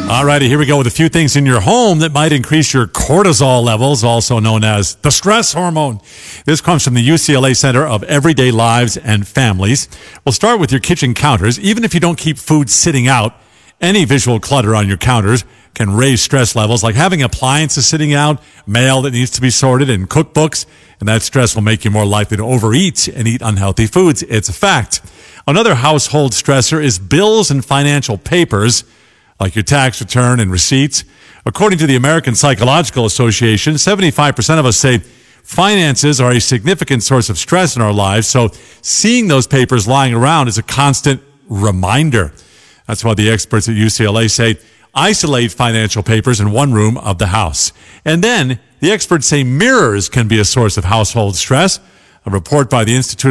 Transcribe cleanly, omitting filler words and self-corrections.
All righty, here we go with a few things in your home that might increase your cortisol levels, also known as the stress hormone. This comes from the UCLA Center of Everyday Lives and Families. We'll start with your kitchen counters. Even if you don't keep food sitting out, any visual clutter on your counters can raise stress levels, like having appliances sitting out, mail that needs to be sorted, and cookbooks. And that stress will make you more likely to overeat and eat unhealthy foods. It's a fact. Another household stressor is bills and financial papers, like your tax return and receipts. According to the American Psychological Association, 75% of us say finances are a significant source of stress in our lives, so seeing those papers lying around is a constant reminder. That's why the experts at UCLA say isolate financial papers in one room of the house. And then the experts say mirrors can be a source of household stress. A report by the Institute